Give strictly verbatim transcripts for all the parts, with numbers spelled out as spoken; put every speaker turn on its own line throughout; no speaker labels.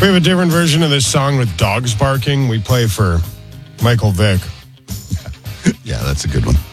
We have a different version of this song with dogs barking. We play for Michael Vick.
Yeah, that's a good one.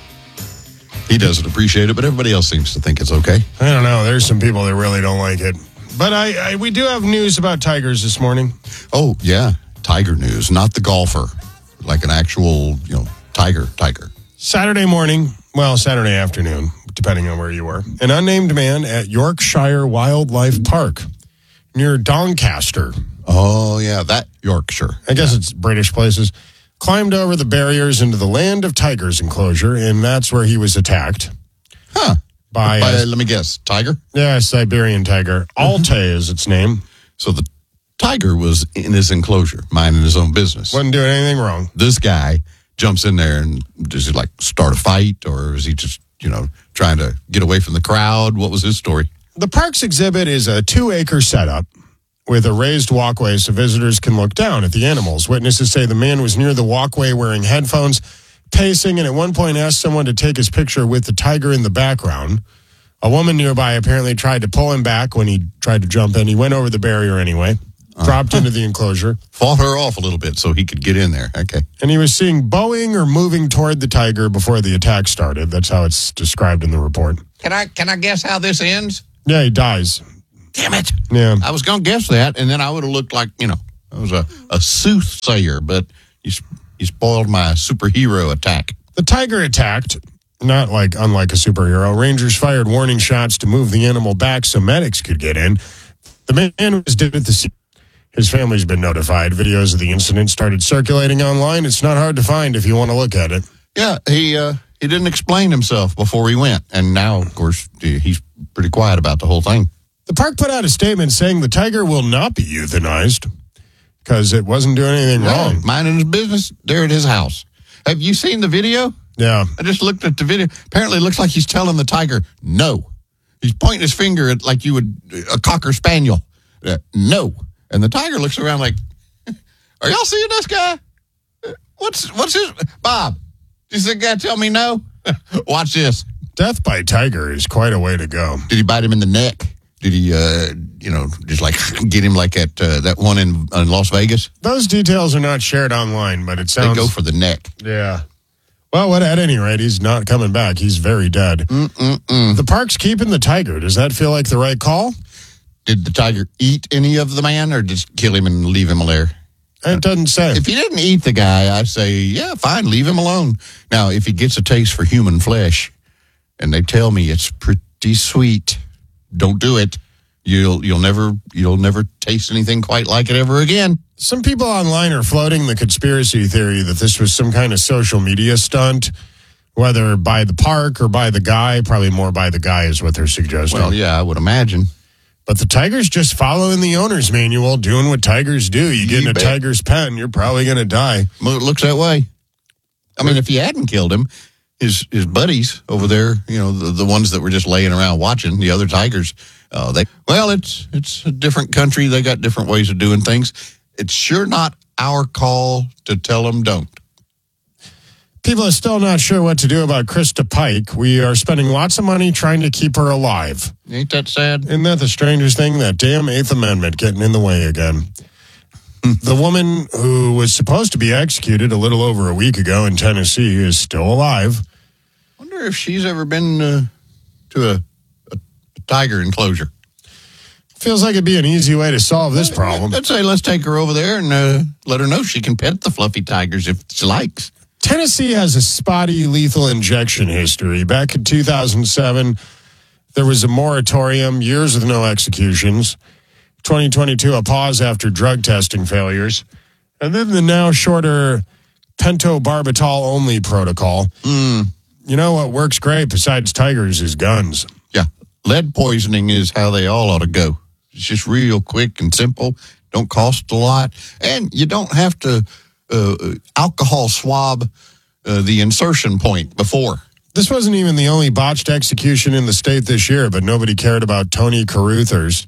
He doesn't appreciate it, but everybody else seems to think it's okay.
I don't know. There's some people that really don't like it. But I, I we do have news about tigers this morning.
Oh, yeah. Tiger news, not the golfer. Like an actual, you know, tiger, tiger.
Saturday morning, well, Saturday afternoon, depending on where you were, an unnamed man at Yorkshire Wildlife Park near Doncaster.
Oh, yeah, that Yorkshire.
I guess
yeah.
it's British places. Climbed over the barriers into the Land of Tigers enclosure, and that's where he was attacked.
Huh.
By,
By
uh,
let me guess, tiger?
Yeah, Siberian tiger. Alte is its name.
So the tiger was in his enclosure, minding his own business.
Wasn't doing anything wrong.
This guy jumps in there and does he like start a fight, or is he just, you know, trying to get away from the crowd? What was his story?
The park's exhibit is a two-acre setup with a raised walkway so visitors can look down at the animals. Witnesses say the man was near the walkway wearing headphones, pacing, and at one point asked someone to take his picture with the tiger in the background. A woman nearby apparently tried to pull him back when he tried to jump in. He went over the barrier anyway, uh, dropped into the enclosure.
Fought her off a little bit so he could get in there. Okay.
And he was seen bowing or moving toward the tiger before the attack started. That's how it's described in the report.
Can I can I guess how this ends?
Yeah, he dies.
Damn it.
Yeah.
I was going to guess that, and then I would have looked like, you know, I was a, a soothsayer, but you, you spoiled my superhero attack.
The tiger attacked, not like unlike a superhero. Rangers fired warning shots to move the animal back so medics could get in. The man was dead at the scene. His family's been notified. Videos of the incident started circulating online. It's not hard to find if you want to look at it.
Yeah, he uh, he didn't explain himself before he went, and now, of course, he's pretty quiet about the whole thing.
The park put out a statement saying the tiger will not be euthanized because it wasn't doing anything
yeah,
wrong.
Minding his business there at his house. Have you seen the video?
Yeah.
I just looked at the video. Apparently, it looks like he's telling the tiger, no. He's pointing his finger at like you would a cocker spaniel. Uh, no. And the tiger looks around like, are y'all seeing this guy? What's what's his... Bob, does the guy tell me no? Watch this.
Death by tiger is quite a way to go.
Did he bite him in the neck? Did he, uh, you know, just like get him like at uh, that one in, in Las Vegas?
Those details are not shared online, but it sounds...
They go for the neck.
Yeah. Well, what, at any rate, he's not coming back. He's very dead.
Mm-mm-mm.
The park's keeping the tiger. Does that feel like the right call?
Did the tiger eat any of the man or just kill him and leave him there?
It doesn't say.
If he didn't eat the guy, I'd say, yeah, fine, leave him alone. Now, if he gets a taste for human flesh and they tell me it's pretty sweet, don't do it. You'll you'll never you'll never taste anything quite like it ever again.
Some people online are floating the conspiracy theory that this was some kind of social media stunt, whether by the park or by the guy. Probably more by the guy is what they're suggesting.
Well, yeah, I would imagine.
But the tiger's just following the owner's manual, doing what tigers do. You get
You
in a
bet.
tiger's pen, you're probably going to die.
Well, it looks that way. I mean, if he hadn't killed him, his his buddies over there, you know, the, the ones that were just laying around watching, the other tigers, uh, they well, it's it's a different country. They got different ways of doing things. It's sure not our call to tell them don't.
People are still not sure what to do about Krista Pike. We are spending lots of money trying to keep her alive.
Ain't that sad?
Isn't that the strangest thing? That damn Eighth Amendment getting in the way again. The woman who was supposed to be executed a little over a week ago in Tennessee is still alive.
Wonder if she's ever been uh, to a, a, a tiger enclosure.
Feels like it'd be an easy way to solve this problem.
I'd say let's take her over there and uh, let her know she can pet the fluffy tigers if she likes.
Tennessee has a spotty lethal injection history. Back in two thousand seven, there was a moratorium, years with no executions. twenty twenty-two, a pause after drug testing failures. And then the now shorter pentobarbital-only protocol.
Mm.
You know what works great besides tigers is guns.
Yeah, lead poisoning is how they all ought to go. It's just real quick and simple, don't cost a lot, and you don't have to uh, alcohol swab uh, the insertion point before.
This wasn't even the only botched execution in the state this year, but nobody cared about Tony Caruthers.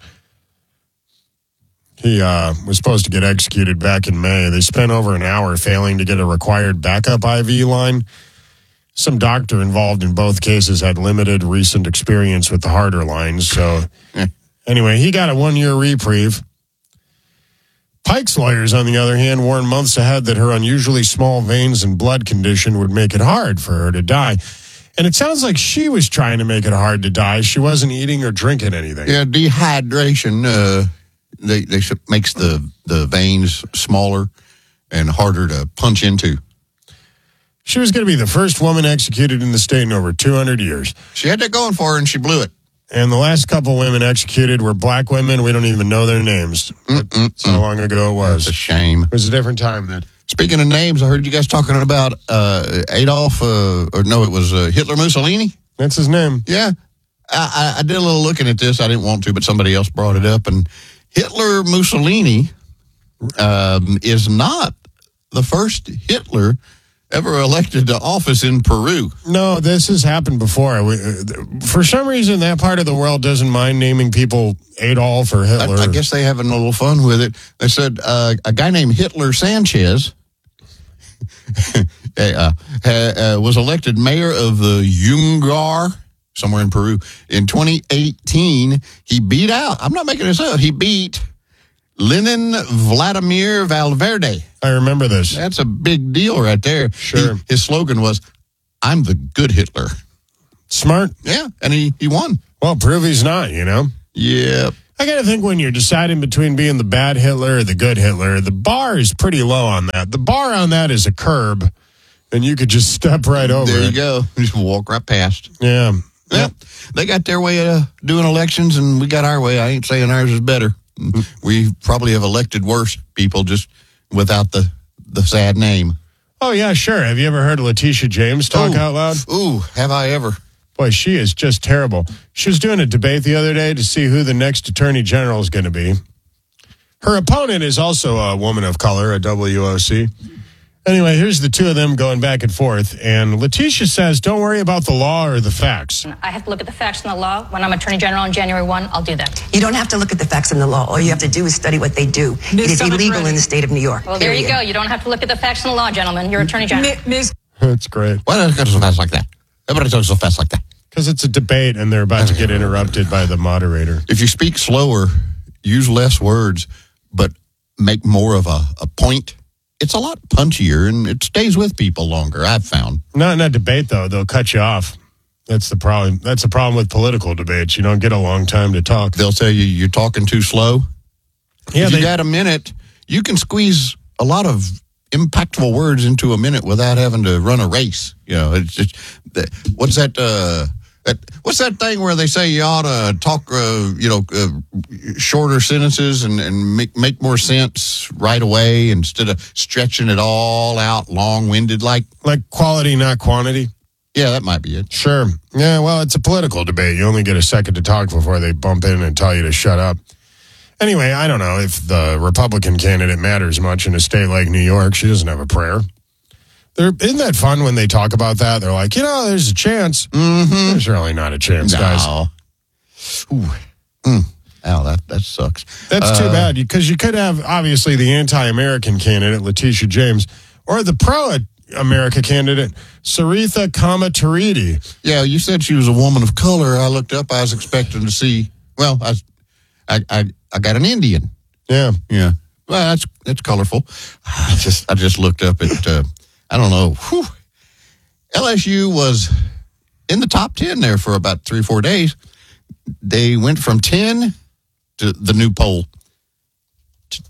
He uh, was supposed to get executed back in May. They spent over an hour failing to get a required backup I V line. Some doctor involved in both cases had limited recent experience with the harder lines. So anyway, he got a one-year reprieve. Pike's lawyers, on the other hand, warned months ahead that her unusually small veins and blood condition would make it hard for her to die. And it sounds like she was trying to make it hard to die. She wasn't eating or drinking anything.
Yeah, dehydration uh, they, they makes the, the veins smaller and harder to punch into.
She was going to be the first woman executed in the state in over two hundred years.
She had that going for her, and she blew it.
And the last couple women executed were black women. We don't even know their names. That's how long ago it was.
That's a shame.
It was a different time then.
Speaking of names, I heard you guys talking about uh, Adolf, uh, or no, it was uh, Hitler Mussolini.
That's his name.
Yeah. I, I did a little looking at this. I didn't want to, but somebody else brought it up. And Hitler Mussolini um, is not the first Hitler ever elected to office in Peru.
No, this has happened before. We, uh, for some reason, that part of the world doesn't mind naming people Adolf or Hitler.
I, I guess they having a little fun with it. They said uh, a guy named Hitler Sanchez uh, uh, was elected mayor of the Yungar, somewhere in Peru, in twenty eighteen. He beat out, I'm not making this up, he beat Lenin Vladimir Valverde.
I remember this.
That's a big deal right there.
Sure.
He, his slogan was, I'm the good Hitler.
Smart.
Yeah, and he, he won.
Well, prove he's not, you know?
Yep.
I got to think when you're deciding between being the bad Hitler or the good Hitler, the bar is pretty low on that. The bar on that is a curb, and you could just step right over
There you
it.
go. Just walk right past.
Yeah.
Yeah. They got their way of doing elections, and we got our way. I ain't saying ours is better. We probably have elected worse people just without the, the sad name.
Oh, yeah, sure. Have you ever heard Letitia James talk
Ooh.
out loud?
Ooh, have I ever?
Boy, she is just terrible. She was doing a debate the other day to see who the next attorney general is going to be. Her opponent is also a woman of color, a W O C. Anyway, here's the two of them going back and forth. And Letitia says, don't worry about the law or the facts.
I have to look at the facts and the law. When I'm Attorney General on January first, I'll do that.
You don't have to look at the facts and the law. All you have to do is study what they do. It is illegal in the state of New York.
Well, there you go. You don't have to look at the facts and the law, gentlemen. You're Attorney General.
Miz
That's great.
Why does it go so fast like that? Everybody talks so fast like that.
Because it's a debate and they're about to get interrupted by the moderator.
If you speak slower, use less words, but make more of a, a point, it's a lot punchier and it stays with people longer, I've found.
Not in a debate, though. They'll cut you off. That's the problem. That's the problem with political debates. You don't get a long time to talk.
They'll tell you you're talking too slow.
Yeah,
if
they
you got a minute, you can squeeze a lot of impactful words into a minute without having to run a race. You know, it's just, what's that, uh, that, what's that thing where they say you ought to talk, uh, you know, uh, shorter sentences and, and make, make more sense right away instead of stretching it all out long-winded like?
like quality, not quantity.
Yeah, that might be it.
Sure. Yeah, well, it's a political debate. You only get a second to talk before they bump in and tell you to shut up. Anyway, I don't know if the Republican candidate matters much in a state like New York. She doesn't have a prayer. There, isn't that fun when they talk about that? They're like, you know, there's a chance.
Mm-hmm.
There's really not a chance, guys.
No. Ooh. Mm. Ow, that, that sucks.
That's too
Uh,
bad because you could have, obviously, the anti-American candidate, Letitia James, or the pro-America candidate, Saritha Kamataridi.
Yeah, you said she was a woman of color. I looked up. I was expecting to see, well, I was, I, I, I got an Indian.
Yeah.
Yeah. Well, that's that's colorful. I just I just looked up at uh, I don't know. Whew. L S U was in the top ten there for about three or four days. They went from ten to the new poll to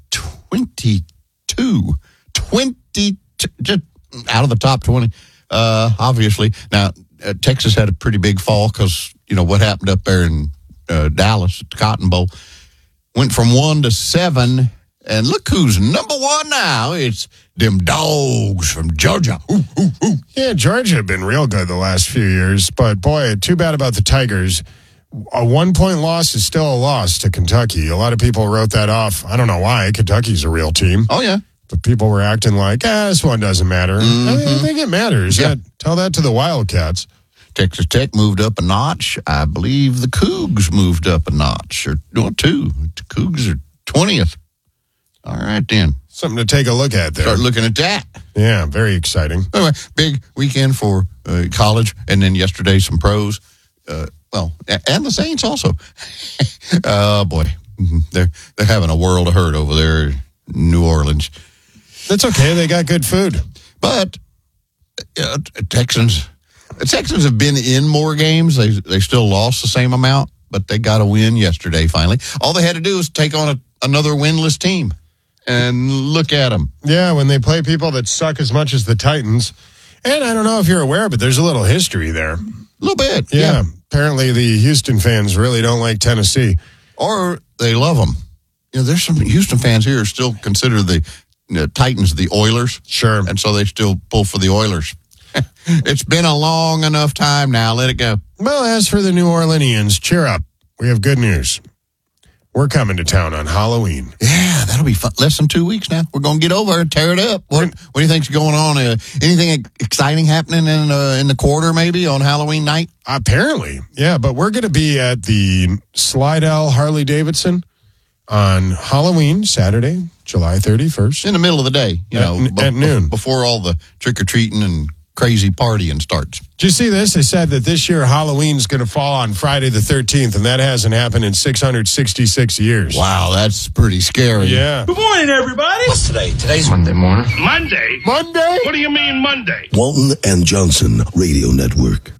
twenty-two. twenty-two, just out of the top twenty. Uh, obviously, now uh, Texas had a pretty big fall because you know what happened up there in uh, Dallas at the Cotton Bowl. Went from one to seven. And look who's number one now. It's them dogs from Georgia. Ooh, ooh, ooh.
Yeah, Georgia have been real good the last few years. But, boy, too bad about the Tigers. A one-point loss is still a loss to Kentucky. A lot of people wrote that off. I don't know why. Kentucky's a real team.
Oh, yeah.
But people were acting like, ah, this one doesn't matter.
Mm-hmm.
I, mean, I think it matters.
Yeah.
Yeah, tell that to the Wildcats.
Texas Tech moved up a notch. I believe the Cougs moved up a notch. Or no, two. The Cougs are twentieth. All right, then.
Something to take a look at there.
Start looking at that.
Yeah, very exciting.
Anyway, big weekend for uh, college. And then yesterday, some pros. Uh, well, and the Saints also. Oh, boy. They're, they're having a world of hurt over there. New Orleans.
That's okay. They got good food.
But uh, Texans, the Texans have been in more games. They they still lost the same amount, but they got a win yesterday. Finally, all they had to do was take on a, another winless team, and look at them.
Yeah, when they play people that suck as much as the Titans. And I don't know if you're aware, but there's a little history there. A
little bit,
yeah.
yeah.
Apparently, the Houston fans really don't like Tennessee,
or they love them. You know, there's some Houston fans here who still consider the The Titans, the Oilers.
Sure.
And so they still pull for the Oilers. It's been a long enough time now. Let it go.
Well, as for the New Orleanians, cheer up. We have good news. We're coming to town on Halloween.
Yeah, that'll be fun. Less than two weeks now. We're going to get over and tear it up. What, what do you think's going on? Uh, anything exciting happening in, uh, in the quarter maybe on Halloween night?
Apparently, yeah. But we're going to be at the Slidell Harley-Davidson on Halloween, Saturday, July thirty-first.
In the middle of the day, you
at,
know,
at b- noon.
Before all the trick-or-treating and crazy partying starts.
Did you see this? They said that this year Halloween's going to fall on Friday the thirteenth, and that hasn't happened in six hundred sixty-six years.
Wow, that's pretty scary.
Yeah.
Good morning, everybody.
What's today? Today's Monday morning.
Monday?
Monday?
What do you mean Monday?
Walton and Johnson Radio Network.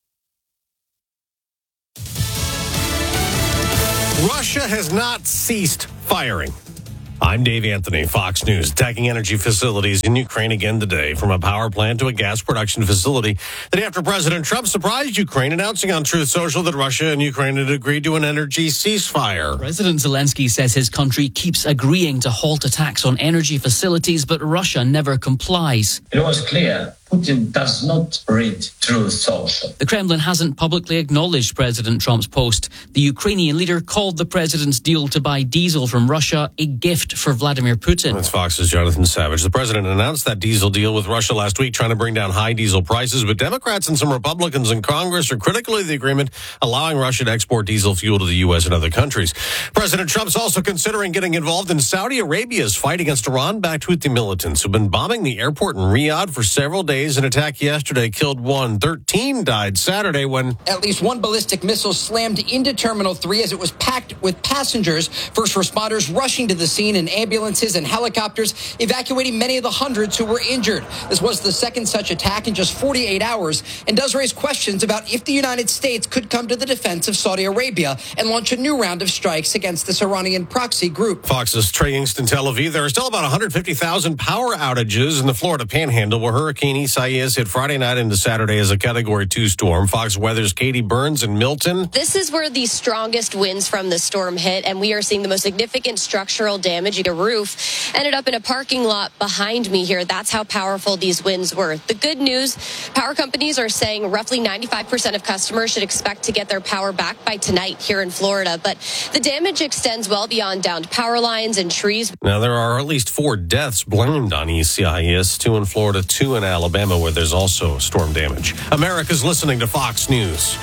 Russia has not ceased firing. I'm Dave Anthony, Fox News. Attacking energy facilities in Ukraine again today, from a power plant to a gas production facility. The day after President Trump surprised Ukraine, announcing on Truth Social that Russia and Ukraine had agreed to an energy ceasefire.
President Zelensky says his country keeps agreeing to halt attacks on energy facilities, but Russia never complies.
It was clear Putin does not read Truth Social.
The Kremlin hasn't publicly acknowledged President Trump's post. The Ukrainian leader called the president's deal to buy diesel from Russia a gift for Vladimir Putin.
That's Fox's Jonathan Savage. The president announced that diesel deal with Russia last week, trying to bring down high diesel prices, but Democrats and some Republicans in Congress are critical of the agreement, allowing Russia to export diesel fuel to the U S and other countries. President Trump's also considering getting involved in Saudi Arabia's fight against Iran-backed Houthi militants who've been bombing the airport in Riyadh for several days. An attack yesterday killed one. thirteen died Saturday when
at least one ballistic missile slammed into Terminal three as it was packed with passengers. First responders rushing to the scene in ambulances and helicopters, evacuating many of the hundreds who were injured. This was the second such attack in just forty-eight hours and does raise questions about if the United States could come to the defense of Saudi Arabia and launch a new round of strikes against this Iranian proxy group.
Fox's Trey Yingst in Tel Aviv. There are still about one hundred fifty thousand power outages in the Florida Panhandle, where Hurricane Isaias hit Friday night into Saturday as a Category two storm. Fox Weather's Katie Burns in Milton.
This is where the strongest winds from the storm hit, and we are seeing the most significant structural damage. The roof ended up in a parking lot behind me here. That's how powerful these winds were. The good news, power companies are saying roughly ninety-five percent of customers should expect to get their power back by tonight here in Florida, but the damage extends well beyond downed power lines and trees.
Now, there are at least four deaths blamed on Isaias, two in Florida, two in Alabama, where there's also storm damage. America's listening to Fox News.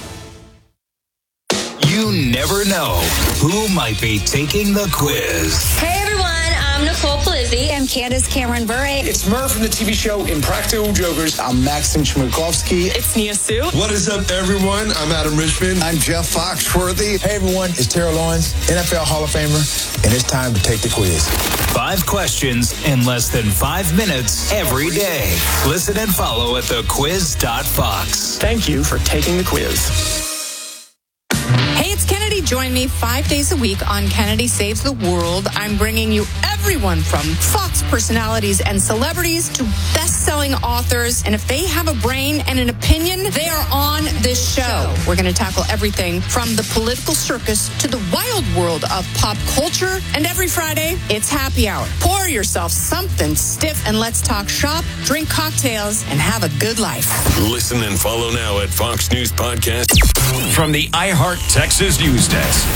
You never know who might be taking the quiz.
Hey everyone, I'm Nicole Polizzi.
I'm Candace Cameron Bure.
It's Murph from the T V show Impractical Jokers. I'm Maxim Chmerkovsky.
It's Nia Sue.
What is up, everyone? I'm Adam Richmond.
I'm Jeff Foxworthy.
Hey everyone, it's Terrell Owens, N F L Hall of Famer, and it's time to take the quiz.
Five questions in less than five minutes every day. Listen and follow at the quiz dot fox.
Thank you for taking the quiz.
Hey, it's Kennedy. Join me five days a week on Kennedy Saves the World. I'm bringing you everyone from Fox personalities and celebrities to best-selling authors. And if they have a brain and an opinion, they are on this show. We're going to tackle everything from the political circus to the wild world of pop culture. And every Friday, it's happy hour. Pour yourself something stiff and let's talk shop, drink cocktails, and have a good life.
Listen and follow now at Fox News Podcast.
From the iHeart Texas News Desk.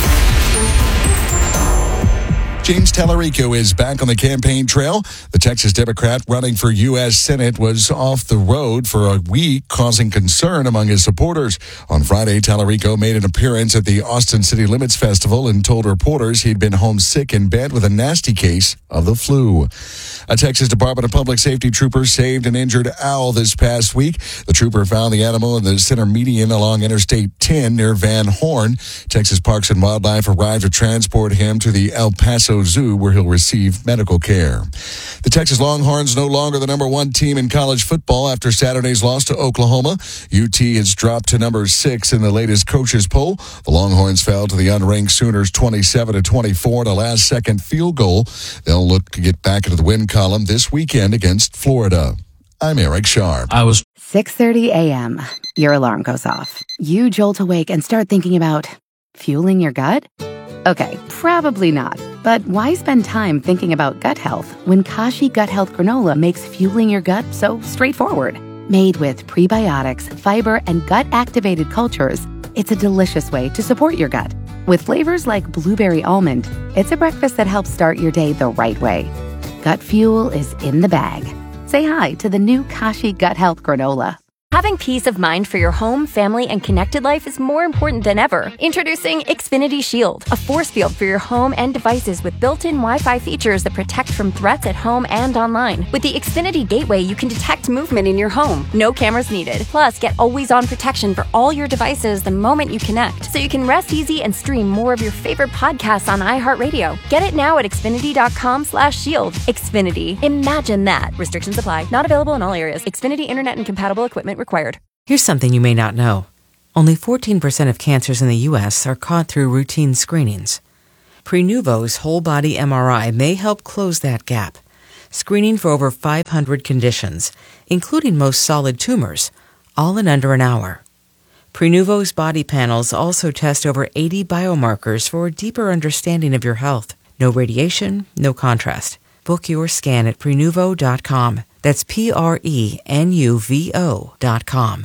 James Tallarico is back on the campaign trail. The Texas Democrat running for U S Senate was off the road for a week, causing concern among his supporters. On Friday, Tallarico made an appearance at the Austin City Limits Festival and told reporters he'd been homesick in bed with a nasty case of the flu. A Texas Department of Public Safety trooper saved an injured owl this past week. The trooper found the animal in the center median along Interstate ten near Van Horn. Texas Parks and Wildlife arrived to transport him to the El Paso Meadows Zoo, where he'll receive medical care. The Texas Longhorns no longer the number one team in college football after Saturday's loss to Oklahoma. U T has dropped to number six in the latest coaches poll. The Longhorns fell to the unranked Sooners twenty-seven to twenty-four in a last-second field goal. They'll look to get back into the win column this weekend against Florida. I'm Eric Sharp.
I was six thirty a.m. Your alarm goes off. You jolt awake and start thinking about fueling your gut? Okay, probably not. But why spend time thinking about gut health when Kashi Gut Health Granola makes fueling your gut so straightforward? Made with prebiotics, fiber, and gut-activated cultures, it's a delicious way to support your gut. With flavors like blueberry almond, it's a breakfast that helps start your day the right way. Gut fuel is in the bag. Say hi to the new Kashi Gut Health Granola.
Having peace of mind for your home, family, and connected life is more important than ever. Introducing Xfinity Shield, a force field for your home and devices with built-in Wi-Fi features that protect from threats at home and online. With the Xfinity Gateway, you can detect movement in your home. No cameras needed. Plus, get always-on protection for all your devices the moment you connect, so you can rest easy and stream more of your favorite podcasts on iHeartRadio. Get it now at Xfinity.com slash shield. Xfinity. Imagine that. Restrictions apply. Not available in all areas. Xfinity Internet and compatible equipment required.
Here's something you may not know. Only fourteen percent of cancers in the U S are caught through routine screenings. Prenuvo's whole-body M R I may help close that gap, screening for over five hundred conditions, including most solid tumors, all in under an hour. Prenuvo's body panels also test over eighty biomarkers for a deeper understanding of your health. No radiation, no contrast. Book your scan at Prenuvo dot com. That's P R E N U V O dot com.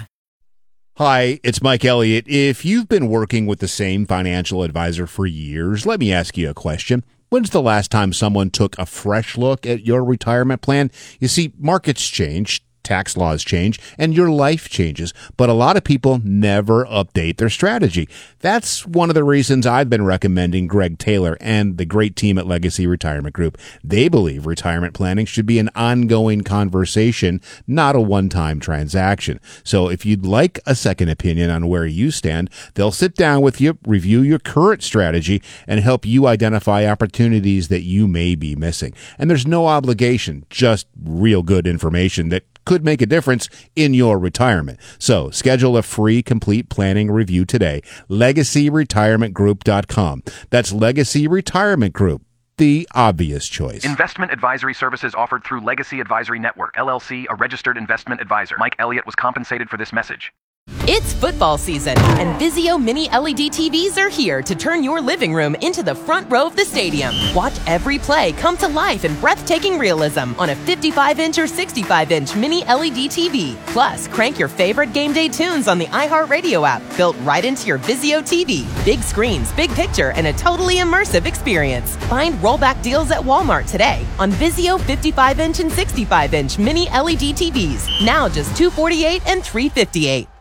Hi, it's Mike Elliott. If you've been working with the same financial advisor for years, let me ask you a question. When's the last time someone took a fresh look at your retirement plan? You see, markets change, tax laws change, and your life changes, but a lot of people never update their strategy. That's one of the reasons I've been recommending Greg Taylor and the great team at Legacy Retirement Group. They believe retirement planning should be an ongoing conversation, not a one-time transaction. So if you'd like a second opinion on where you stand, they'll sit down with you, review your current strategy, and help you identify opportunities that you may be missing. And there's no obligation, just real good information that could make a difference in your retirement. So schedule a free complete planning review today. Legacy Retirement Group dot com. That's Legacy Retirement Group, the obvious choice.
Investment advisory services offered through Legacy Advisory Network, L L C, a registered investment advisor. Mike Elliott was compensated for this message.
It's football season, and Vizio Mini L E D T Vs are here to turn your living room into the front row of the stadium. Watch every play come to life in breathtaking realism on a fifty-five inch or sixty-five inch Mini L E D T V. Plus, crank your favorite game day tunes on the iHeartRadio app, built right into your Vizio T V. Big screens, big picture, and a totally immersive experience. Find rollback deals at Walmart today on Vizio fifty-five inch and sixty-five inch Mini L E D T Vs. Now just two hundred forty-eight dollars and three hundred fifty-eight dollars.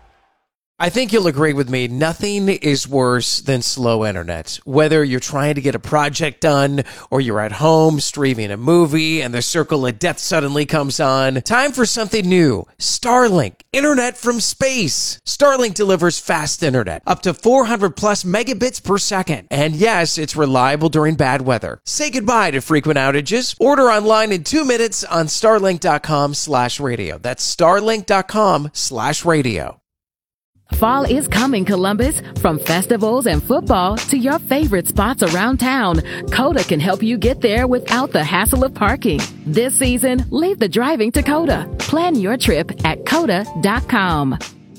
I think you'll agree with me. Nothing is worse than slow internet. Whether you're trying to get a project done or you're at home streaming a movie and the circle of death suddenly comes on, time for something new. Starlink, internet from space. Starlink delivers fast internet, up to four hundred plus megabits per second. And yes, it's reliable during bad weather. Say goodbye to frequent outages. Order online in two minutes on starlink.com slash radio. That's starlink.com slash radio.
Fall is coming, Columbus. From festivals and football to your favorite spots around town, Coda can help you get there without the hassle of parking. This season, leave the driving to Coda. Plan your trip at Coda dot com.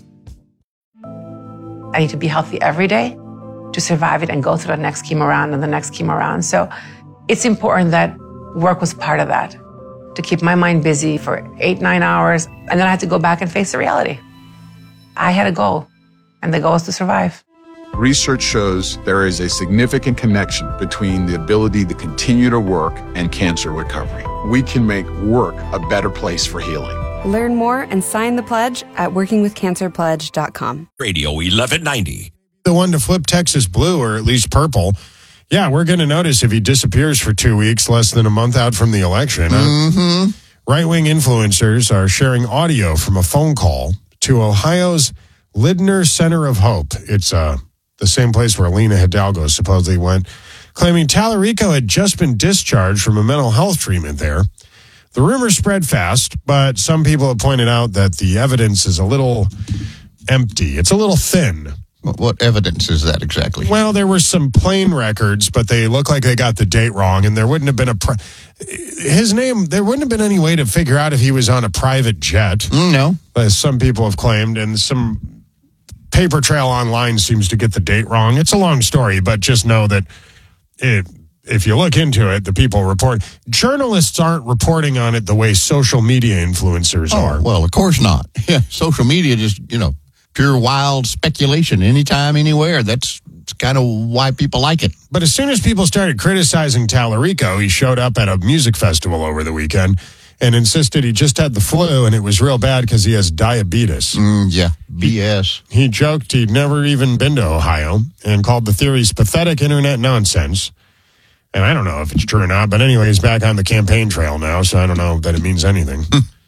I need to be healthy every day to survive it and go through the next chemo round and the next chemo round. So it's important that work was part of that, to keep my mind busy for eight, nine hours. And then I had to go back and face the reality. I had a goal, and the goal is to survive.
Research shows there is a significant connection between the ability to continue to work and cancer recovery. We can make work a better place for healing.
Learn more and sign the pledge at working with cancer pledge dot com.
Radio eleven ninety. The one to flip Texas blue, or at least purple. Yeah, we're going to notice if he disappears for two weeks, less than a month out from the election.
Mm-hmm.
Uh, right-wing influencers are sharing audio from a phone call to Ohio's Lidner Center of Hope. It's uh, the same place where Lena Hidalgo supposedly went. claiming Tallarico had just been discharged from a mental health treatment there. The rumor spread fast, but some people have pointed out that the evidence is a little empty. It's a little thin.
What evidence is that exactly?
Well, there were some plane records, but they look like they got the date wrong, and there wouldn't have been a... Pri- his name, there wouldn't have been any way to figure out if he was on a private jet.
Mm, no.
As some people have claimed, and some paper trail online seems to get the date wrong. It's a long story, but just know that it, if you look into it, the people report... Journalists aren't reporting on it the way social media influencers
oh,
are.
Well, of course not. Yeah, social media just, you know... pure wild speculation anytime, anywhere. That's kind of why people like it.
But as soon as people started criticizing Tallarico, he showed up at a music festival over the weekend and insisted he just had the flu and it was real bad because he has diabetes.
Mm, yeah, B S.
He, he joked he'd never even been to Ohio and called the theories pathetic internet nonsense. And I don't know if it's true or not, but anyway, he's back on the campaign trail now, so I don't know that it means anything.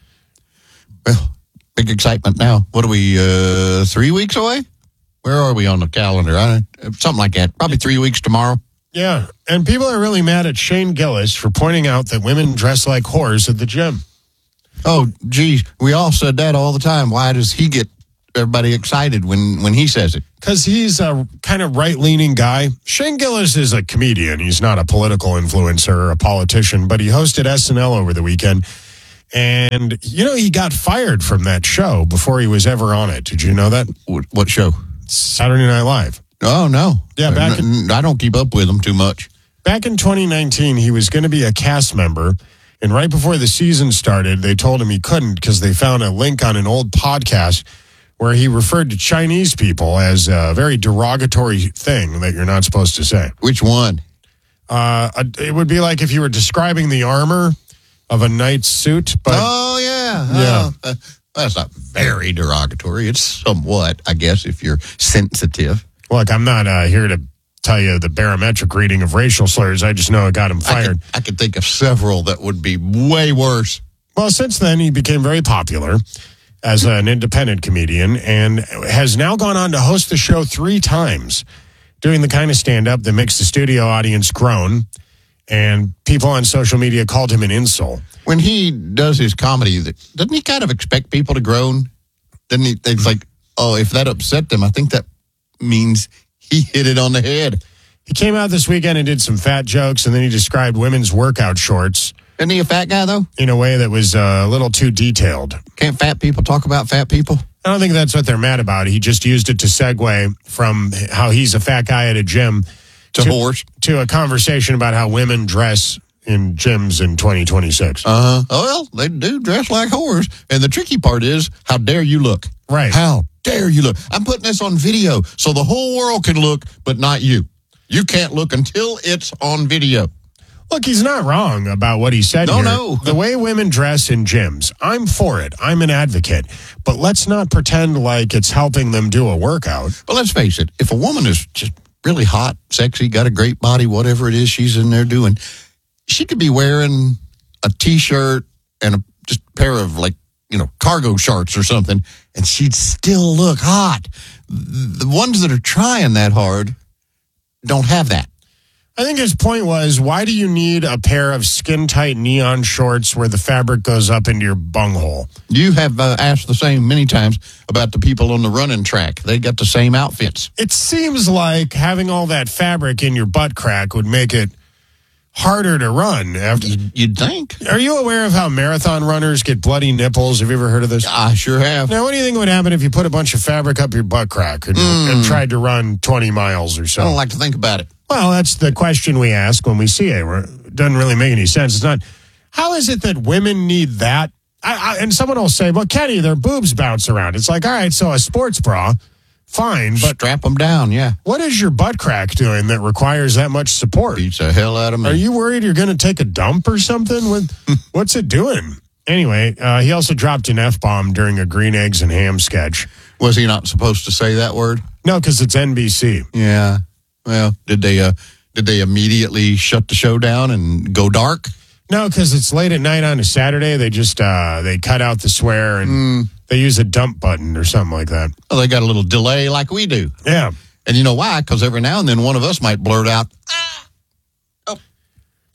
Well, big excitement now. What are we, uh, three weeks away? Where are we on the calendar? I, something like that. Probably three weeks tomorrow.
Yeah, and people are really mad at Shane Gillis for pointing out that women dress like whores at the gym.
Oh, geez, we all said that all the time. Why does he get everybody excited when, when he says it?
Because he's a kind of right-leaning guy. Shane Gillis is a comedian. He's not a political influencer or a politician, but he hosted S N L over the weekend. And, you know, he got fired from that show before he was ever on it. Did you know that?
What show?
Saturday Night Live.
Oh, no.
Yeah, back in,
I don't keep up with him too much.
Back in twenty nineteen, he was going to be a cast member. And right before the season started, they told him he couldn't because they found a link on an old podcast where he referred to Chinese people as a very derogatory thing that you're not supposed to say.
Which one?
Uh, it would be like if you were describing the armor of a knight's suit. But
oh, yeah.
Yeah.
Uh, that's not very derogatory. It's somewhat, I guess, if you're sensitive.
Look, I'm not uh, here to tell you the barometric reading of racial slurs. I just know it got him fired.
I could, I could think of several that would be way worse.
Well, since then, he became very popular as an independent comedian and has now gone on to host the show three times, doing the kind of stand-up that makes the studio audience groan. And people on social media called him an insult.
When he does his comedy, doesn't he kind of expect people to groan? Doesn't he? It's like, oh, if that upset them, I think that means he hit it on the head.
He came out this weekend and did some fat jokes, and then he described women's workout shorts.
Isn't he a fat guy, though?
In a way that was uh, a little too detailed.
Can't fat people talk about fat people?
I don't think that's what they're mad about. He just used it to segue from how he's a fat guy at a gym
to, to horse
to a conversation about how women dress in gyms in twenty twenty-six.
Uh-huh. Oh, well, they do dress like whores. And the tricky part is, how dare you look?
Right.
How dare you look? I'm putting this on video so the whole world can look, but not you. You can't look until it's on video.
Look, he's not wrong about what he said
no,
here.
No,
The way women dress in gyms, I'm for it. I'm an advocate. But let's not pretend like it's helping them do a workout.
But let's face it, if a woman is just really hot, sexy, got a great body, whatever it is she's in there doing, she could be wearing a T-shirt and a just pair of, like, you know, cargo shorts or something, and she'd still look hot. The ones that are trying that hard don't have that.
I think his point was, why do you need a pair of skin-tight neon shorts where the fabric goes up into your bunghole?
You have uh, asked the same many times about the people on the running track. They got the same outfits.
It seems like having all that fabric in your butt crack would make it harder to run. After
You'd think.
Are you aware of how marathon runners get bloody nipples? Have you ever heard of this?
I sure have.
Now, what do you think would happen if you put a bunch of fabric up your butt crack and, mm. and tried to run twenty miles or so?
I don't like to think about it.
Well, that's the question we ask when we see it. It doesn't really make any sense. It's not, how is it that women need that? I, I, and someone will say, well, Kenny, their boobs bounce around. It's like, all right, so a sports bra, fine, but
strap them down, yeah.
What is your butt crack doing that requires that much support?
Beats the hell out of me.
Are you worried you're going to take a dump or something? With, what's it doing? Anyway, uh, he also dropped an F-bomb during a green eggs and ham sketch.
Was he not supposed to say that word?
No, because it's N B C.
Yeah. Well, did they uh, did they immediately shut the show down and go dark?
No, because it's late at night on a Saturday. They just uh, they cut out the swear and mm. they use a dump button or something like that.
Well, they got a little delay like we do.
Yeah.
And you know why? Because every now and then one of us might blurt out, ah,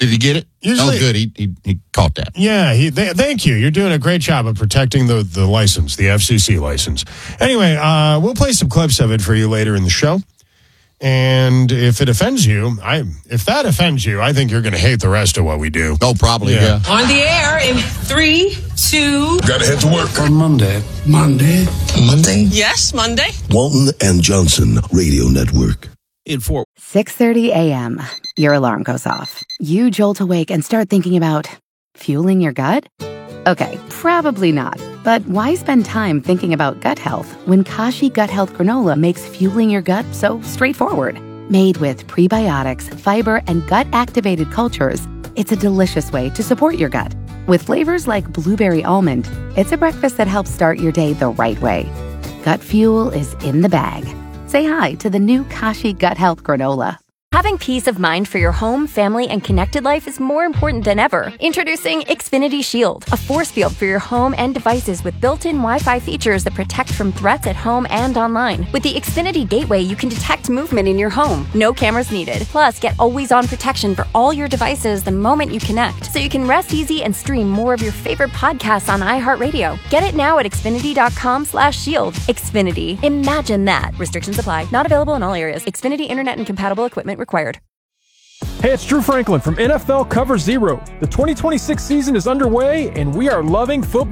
Did he get it?
Usually-
oh, good. He, he he caught that.
Yeah, he, th- thank you. You're doing a great job of protecting the, the license, the F C C license. Anyway, uh, we'll play some clips of it for you later in the show. And if it offends you, I if that offends you, I think you're going to hate the rest of what we do.
Oh, probably, yeah. yeah.
On the air in three, two.
Gotta head to work.
On Monday. Monday.
Monday? Yes, Monday.
Walton and Johnson Radio Network.
In four.
six thirty a.m. Your alarm goes off. You jolt awake and start thinking about fueling your gut? Okay, probably not. But why spend time thinking about gut health when Kashi Gut Health Granola makes fueling your gut so straightforward? Made with prebiotics, fiber, and gut-activated cultures, it's a delicious way to support your gut. With flavors like blueberry almond, it's a breakfast that helps start your day the right way. Gut fuel is in the bag. Say hi to the new Kashi Gut Health Granola.
Having peace of mind for your home, family, and connected life is more important than ever. Introducing Xfinity Shield, a force field for your home and devices with built-in Wi-Fi features that protect from threats at home and online. With the Xfinity Gateway, you can detect movement in your home. No cameras needed. Plus, get always-on protection for all your devices the moment you connect, so you can rest easy and stream more of your favorite podcasts on iHeartRadio. Get it now at Xfinity.com slash shield. Xfinity. Imagine that. Restrictions apply. Not available in all areas. Xfinity Internet and compatible equipment required.
Hey, it's Drew Franklin from N F L Cover Zero. The twenty twenty-six season is underway, and we are loving football.